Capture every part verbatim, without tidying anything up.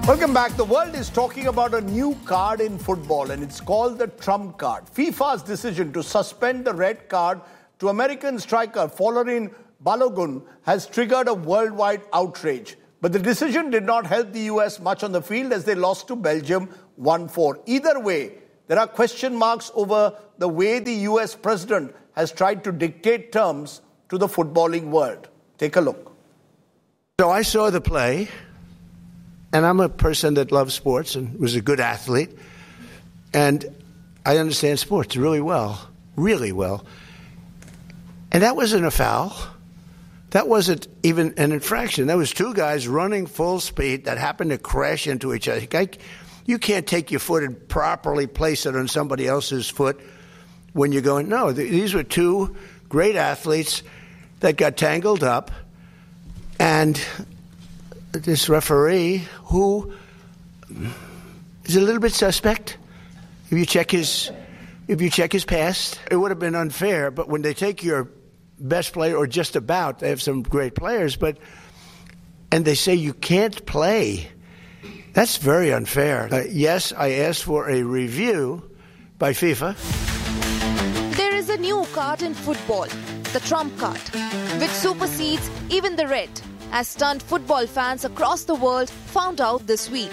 Welcome back. The world is talking about a new card in football, and it's called the Trump card. FIFA's decision to suspend the red card to American striker Folarin Balogun has triggered a worldwide outrage. But the decision did not help the U S much on the field as they lost to Belgium one four. Either way, there are question marks over the way the U S president has tried to dictate terms to the footballing world. Take a look. So I saw the play, and I'm a person that loves sports and was a good athlete, and I understand sports really well, really well. And that wasn't a foul. That wasn't even an infraction. That was two guys running full speed that happened to crash into each other. You can't take your foot and properly place it on somebody else's foot when you're going, no, these were two great athletes that got tangled up, and this referee, who is a little bit suspect, if you check his, if you check his past, it would have been unfair. But when they take your best player, or just about, they have some great players, but and they say you can't play, that's very unfair. Uh, yes, I asked for a review by FIFA. There is a new card in football, the Trump card, which supersedes even the red, as stunned football fans across the world found out this week.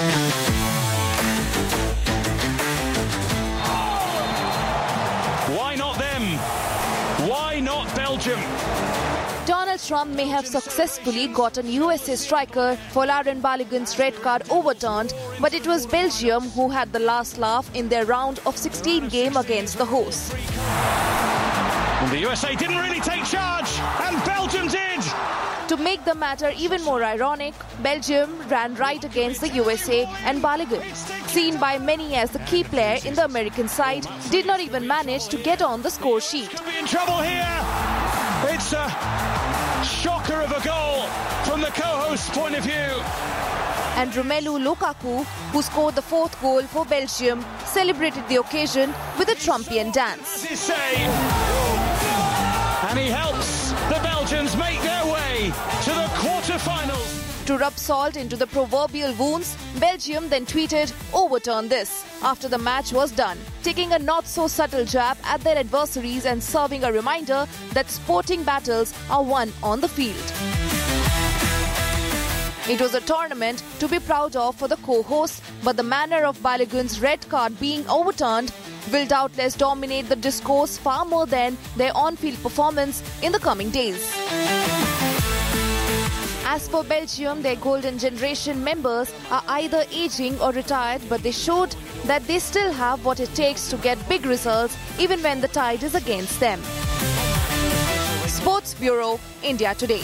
Why not them? Why not Belgium? Donald Trump may have successfully gotten U S A striker Folarin Balogun's red card overturned, but it was Belgium who had the last laugh in their round of sixteen game against the hosts. And the U S A didn't really take charge, and Belgium did! To make the matter even more ironic, Belgium ran right against the U S A, and Balogun, seen by many as the key player in the American side, did not even manage to get on the score sheet. Could be in trouble here. It's a shocker of a goal from the co-host's point of view. And Romelu Lukaku, who scored the fourth goal for Belgium, celebrated the occasion with a Trumpian dance. And he helps the Belgians make their way to the quarter-finals. To rub salt into the proverbial wounds, Belgium then tweeted, "Overturn this," after the match was done, taking a not-so-subtle jab at their adversaries and serving a reminder that sporting battles are won on the field. It was a tournament to be proud of for the co-hosts, but the manner of Balogun's red card being overturned will doubtless dominate the discourse far more than their on-field performance in the coming days. As for Belgium, their golden generation members are either aging or retired, but they showed that they still have what it takes to get big results even when the tide is against them. Sports Bureau, India Today.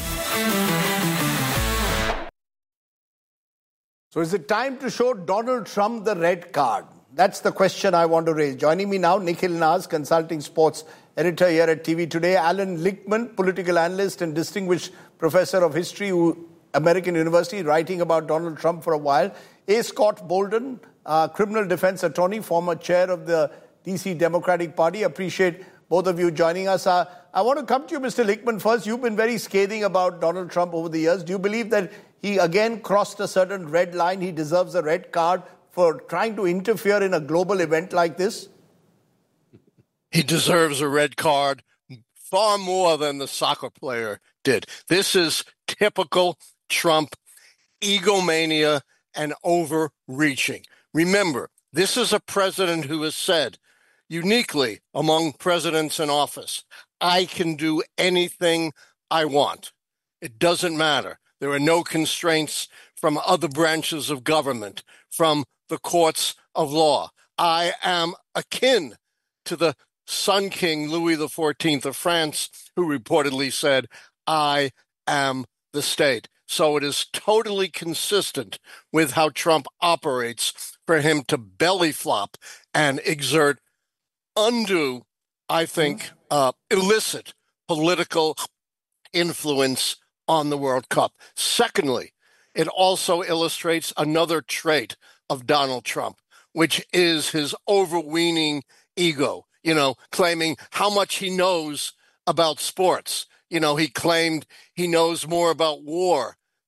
So is it time to show Donald Trump the red card? That's the question I want to raise. Joining me now, Nikhil Naz, consulting sports editor here at T V Today. Alan Lichtman, political analyst and distinguished professor of history, American University, writing about Donald Trump for a while. A. Scott Bolden, uh, criminal defense attorney, former chair of the D C Democratic Party. Appreciate both of you joining us. Uh, I want to come to you, Mister Lichtman, first. You've been very scathing about Donald Trump over the years. Do you believe that he again crossed a certain red line? He deserves a red card for trying to interfere in a global event like this? He deserves a red card far more than the soccer player did. This is typical Trump egomania and overreaching. Remember, this is a president who has said, uniquely among presidents in office, I can do anything I want. It doesn't matter. There are no constraints from other branches of government, from the courts of law. I am akin to the Sun King Louis the fourteenth of France, who reportedly said, I am the state. So it is totally consistent with how Trump operates for him to belly flop and exert undue, I think, uh, illicit political influence on the World Cup. Secondly, it also illustrates another trait of Donald Trump, which is his overweening ego, you know, claiming how much he knows about sports. You know, he claimed he knows more about war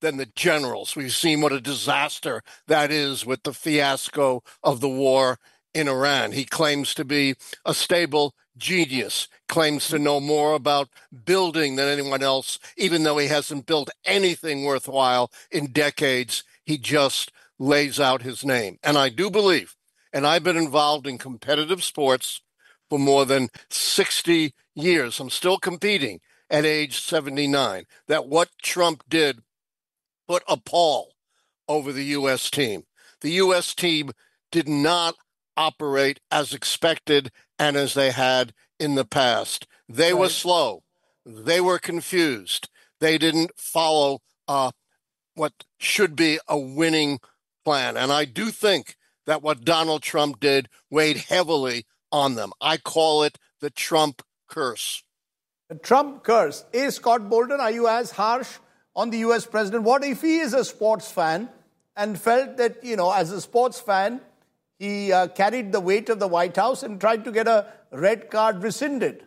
than the generals. We've seen what a disaster that is with the fiasco of the war in Iran. He claims to be a stable genius, claims to know more about building than anyone else, even though he hasn't built anything worthwhile in decades. He just lays out his name. And I do believe, and I've been involved in competitive sports for more than sixty years. I'm still competing at age seventy-nine, that what Trump did put a pall over the U S team. The U S team did not operate as expected and as they had in the past. They right. were slow. They were confused. They didn't follow uh, what should be a winning plan. And I do think that what Donald Trump did weighed heavily on them. I call it the Trump curse. The Trump curse. A. Scott Bolton, are you as harsh on the U S president? What if he is a sports fan and felt that, you know, as a sports fan, he uh, carried the weight of the White House and tried to get a red card rescinded?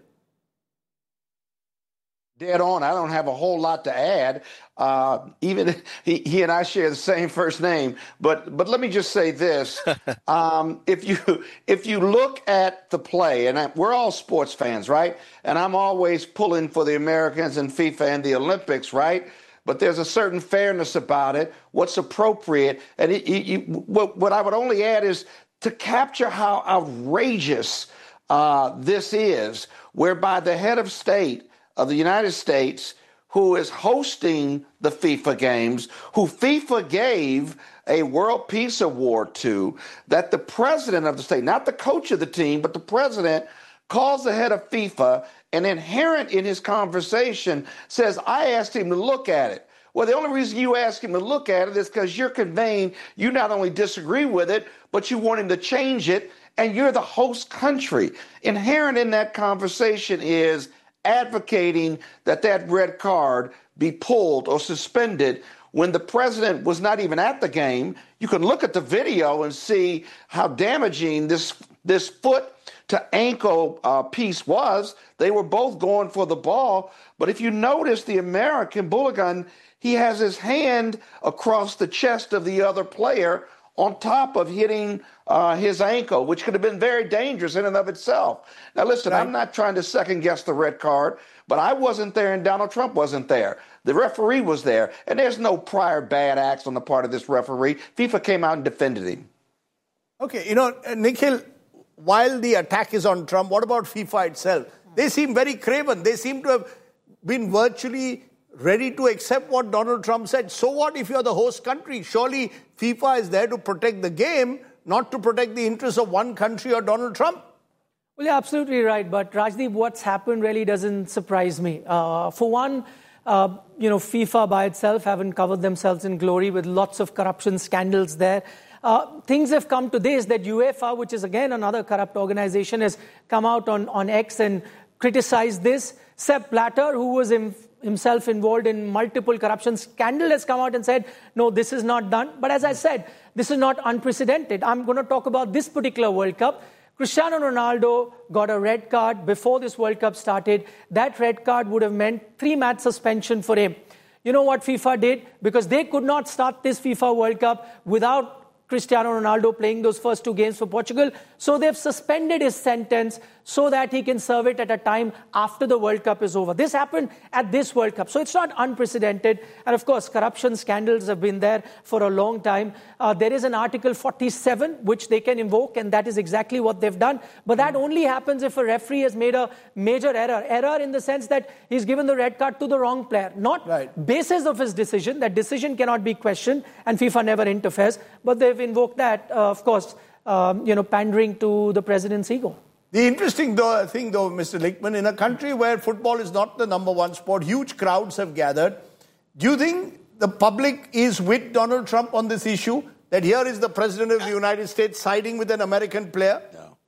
Dead on. I don't have a whole lot to add. Uh, even he, he and I share the same first name. But but let me just say this: um, if you if you look at the play, and I, we're all sports fans, right? And I'm always pulling for the Americans and FIFA and the Olympics, right? But there's a certain fairness about it. What's appropriate, and it, it, it, what what I would only add is to capture how outrageous uh, this is, whereby the head of state of the United States, who is hosting the FIFA games, who FIFA gave a World Peace Award to, that the president of the state, not the coach of the team, but the president, calls the head of FIFA, and inherent in his conversation says, I asked him to look at it. Well, the only reason you ask him to look at it is because you're conveying you not only disagree with it, but you want him to change it, and you're the host country. Inherent in that conversation is advocating that that red card be pulled or suspended when the president was not even at the game. You can look at the video and see how damaging this this foot to ankle uh, piece was. They were both going for the ball. But if you notice the American Bulligan, he has his hand across the chest of the other player on top of hitting uh, his ankle, which could have been very dangerous in and of itself. Now, listen, right. I'm not trying to second guess the red card, but I wasn't there and Donald Trump wasn't there. The referee was there, and there's no prior bad acts on the part of this referee. FIFA came out and defended him. Okay, you know, Nikhil, while the attack is on Trump, what about FIFA itself? They seem very craven. They seem to have been virtually ready to accept what Donald Trump said. So what if you're the host country? Surely FIFA is there to protect the game, not to protect the interests of one country or Donald Trump. Well, you're absolutely right. But Rajdeep, what's happened really doesn't surprise me. Uh, for one, uh, you know, FIFA by itself haven't covered themselves in glory with lots of corruption scandals there. Uh, things have come to this, that UEFA, which is again another corrupt organization, has come out on, on X and criticized this. Sepp Blatter, who was in, himself involved in multiple corruption scandal, has come out and said, no, this is not done. But as I said, this is not unprecedented. I'm going to talk about this particular World Cup. Cristiano Ronaldo got a red card before this World Cup started. That red card would have meant three-match suspension for him. You know what FIFA did? Because they could not start this FIFA World Cup without Cristiano Ronaldo playing those first two games for Portugal. So they've suspended his sentence so that he can serve it at a time after the World Cup is over. This happened at this World Cup. So it's not unprecedented. And of course, corruption scandals have been there for a long time. Uh, there is an Article forty-seven which they can invoke, and that is exactly what they've done. But that only happens if a referee has made a major error. Error in the sense that he's given the red card to the wrong player. Not right. basis of his decision. That decision cannot be questioned, and FIFA never interferes. But they've invoked that, uh, of course, um, you know, pandering to the president's ego. The interesting though, thing, though, Mister Lichtman, in a country where football is not the number one sport, huge crowds have gathered. Do you think the public is with Donald Trump on this issue? That here is the president of the United States siding with an American player? No.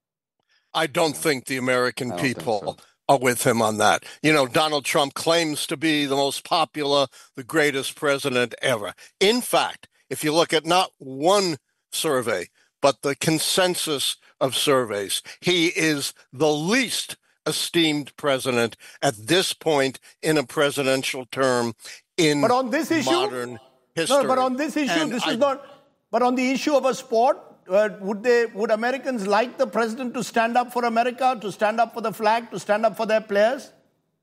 I don't think the American people so. are with him on that. You know, Donald Trump claims to be the most popular, the greatest president ever. In fact, if you look at not one survey, but the consensus of surveys, he is the least esteemed president at this point in a presidential term in but on this issue, modern history. No, but on this issue, And this I, is not. But on the issue of a sport, uh, would they? Would Americans like the president to stand up for America, to stand up for the flag, to stand up for their players?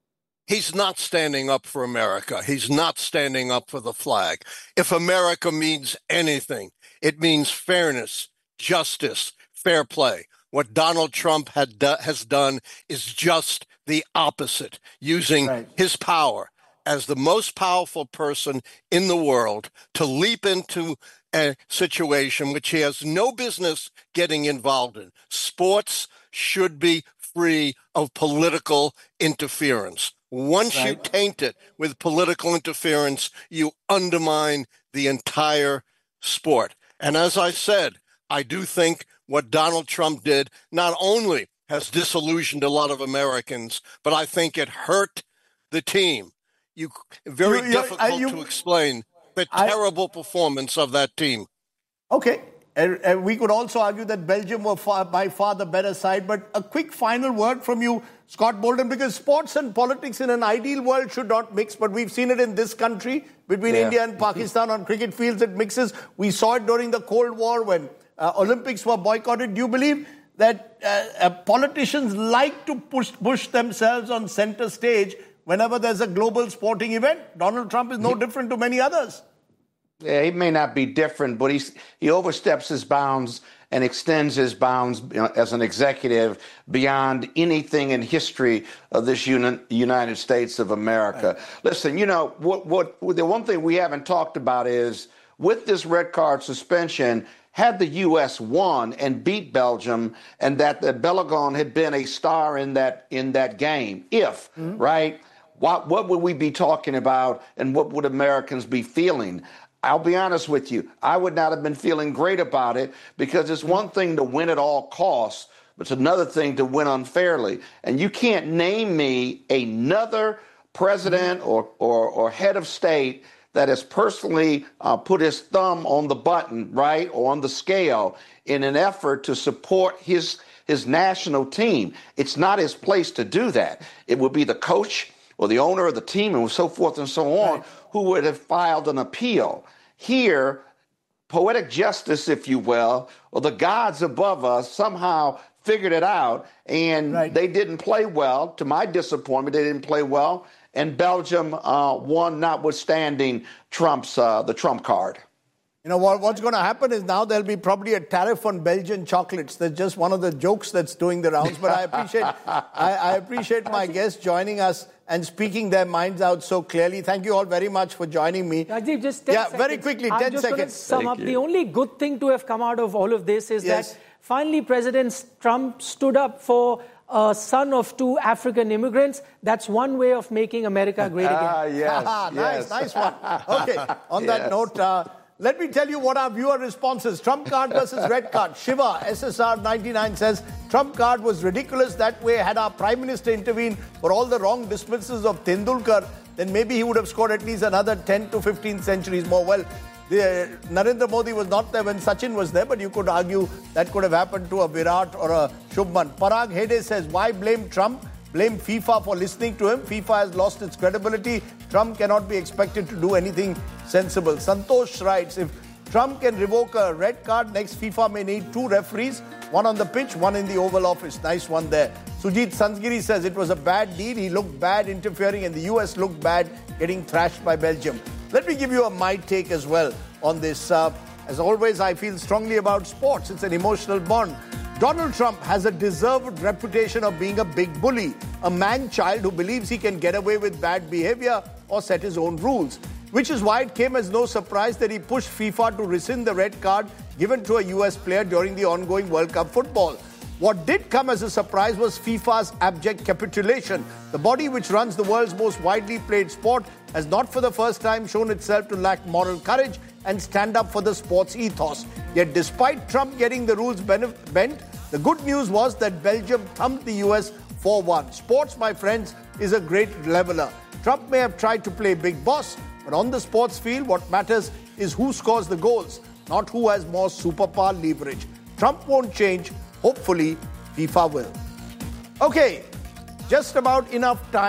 He's not standing up for America. He's not standing up for the flag. If America means anything, it means fairness, justice, fair play. What Donald Trump had do- has done is just the opposite, using Right. his power as the most powerful person in the world to leap into a situation which he has no business getting involved in. Sports should be free of political interference. Once you Right. taint it with political interference, you undermine the entire sport. And as I said, I do think what Donald Trump did not only has disillusioned a lot of Americans, but I think it hurt the team. You very You- you- difficult are you- to explain the I- terrible performance of that team. Okay. And, and we could also argue that Belgium were far, by far the better side. But a quick final word from you, Scott Bolden, because sports and politics in an ideal world should not mix. But we've seen it in this country between Yeah. India and Pakistan on cricket fields. It mixes. We saw it during the Cold War when uh, Olympics were boycotted. Do you believe that uh, uh, politicians like to push, push themselves on center stage whenever there's a global sporting event? Donald Trump is no different to many others. Yeah, he may not be different, but he's, he oversteps his bounds and extends his bounds, you know, as an executive beyond anything in history of this uni- United States of America. Right. Listen, you know, what, what, the one thing we haven't talked about is with this red card suspension, had the U S won and beat Belgium, and that the Balogun had been a star in that in that game, if, mm-hmm. right, what, what would we be talking about and what would Americans be feeling? I'll be honest with you, I would not have been feeling great about it, because it's one thing to win at all costs, but it's another thing to win unfairly. And you can't name me another president or, or, or head of state that has personally uh, put his thumb on the button, right, or on the scale in an effort to support his, his national team. It's not his place to do that. It would be the coach or the owner of the team and so forth and so on, right, who would have filed an appeal. Here, poetic justice, if you will, or the gods above us somehow figured it out, and right. they didn't play well. To my disappointment, they didn't play well, and Belgium uh, won, notwithstanding Trump's uh, the Trump card. You know, what, what's going to happen is now there'll be probably a tariff on Belgian chocolates. That's just one of the jokes that's doing the rounds. But I appreciate I, I appreciate my guests joining us and speaking their minds out so clearly. Thank you all very much for joining me. Rajiv, just ten yeah, seconds. very quickly, I'm ten just seconds. Going to sum Thank up. you. The only good thing to have come out of all of this is yes. that finally President Trump stood up for a son of two African immigrants. That's one way of making America great again. Ah, yes, nice, yes. nice one. Okay, on Yes. that note, uh, let me tell you what our viewer responses. Trump card versus red card. Shiva, S S R ninety-nine says, Trump card was ridiculous. That way, had our Prime Minister intervened for all the wrong dismissals of Tendulkar, then maybe he would have scored at least another ten to fifteen centuries more. Well, the, Narendra Modi was not there when Sachin was there, but you could argue that could have happened to a Virat or a Shubman. Parag Hede says, why blame Trump? Blame FIFA for listening to him. FIFA has lost its credibility. Trump cannot be expected to do anything sensible. Santosh writes, if Trump can revoke a red card, next FIFA may need two referees, one on the pitch, one in the Oval Office. Nice one there. Sujit Sansgiri says it was a bad deal. He looked bad interfering and the U S looked bad getting thrashed by Belgium. Let me give you a my take as well on this. Uh, as always, I feel strongly about sports. It's an emotional bond. Donald Trump has a deserved reputation of being a big bully, a man-child who believes he can get away with bad behavior or set his own rules, which is why it came as no surprise that he pushed FIFA to rescind the red card given to a U S player during the ongoing World Cup football. What did come as a surprise was FIFA's abject capitulation. The body which runs the world's most widely played sport has not for the first time shown itself to lack moral courage and stand up for the sport's ethos. Yet despite Trump getting the rules bent, the good news was that Belgium thumped the U S four one. Sports, my friends, is a great leveler. Trump may have tried to play big boss, but on the sports field, what matters is who scores the goals, not who has more superpower leverage. Trump won't change. Hopefully, FIFA will. Okay, just about enough time.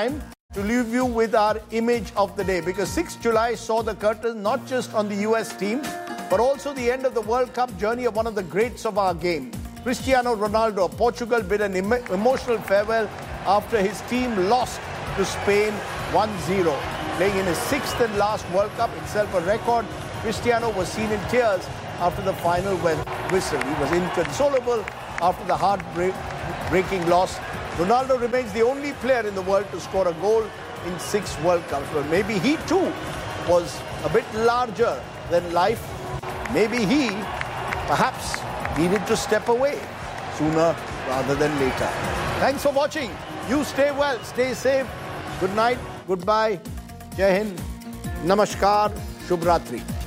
to leave you with our image of the day, because sixth of July saw the curtain not just on the U S team, but also the end of the World Cup journey of one of the greats of our game. Cristiano Ronaldo of Portugal bid an em- emotional farewell after his team lost to Spain one zero. Playing in his sixth and last World Cup, itself a record, Cristiano was seen in tears after the final whistle. He was inconsolable after the heart-breaking loss. Ronaldo remains the only player in the world to score a goal in six World Cups. But maybe he too was a bit larger than life. Maybe he, perhaps, needed to step away sooner rather than later. Thanks for watching. You stay well, stay safe. Good night, goodbye, Jai Hind, Namaskar, Shubh Ratri.